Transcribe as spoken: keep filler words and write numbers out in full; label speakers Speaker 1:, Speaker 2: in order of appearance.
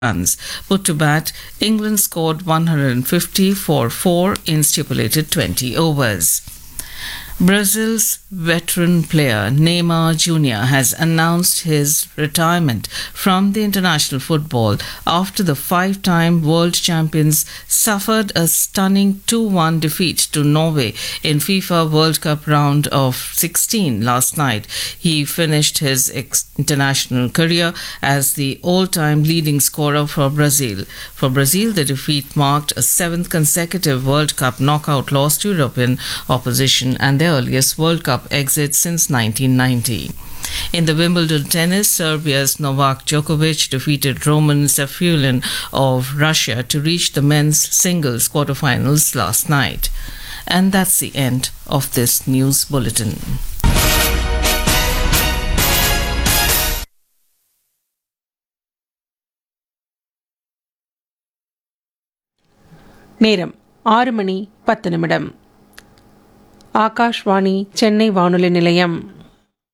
Speaker 1: runs. Put to bat, England scored one hundred fifty for four in stipulated twenty overs. Brazil's veteran player Neymar Junior has announced his retirement from the international football after the five-time world champions suffered a stunning two one defeat to Norway in FIFA World Cup round of sixteen last night. He finished his ex- international career as the all-time leading scorer for Brazil. For Brazil, the defeat marked a seventh consecutive World Cup knockout loss to European opposition and their earliest World Cup exit since nineteen ninety. In the Wimbledon tennis, Serbia's Novak Djokovic defeated Roman Safulin of Russia to reach the men's singles quarterfinals last night. And that's the end of this news bulletin.
Speaker 2: நேரம் ஆறு மணி பத்து நிமிடம். ஆகாஷ்வாணி சென்னை வானொலி நிலையம்.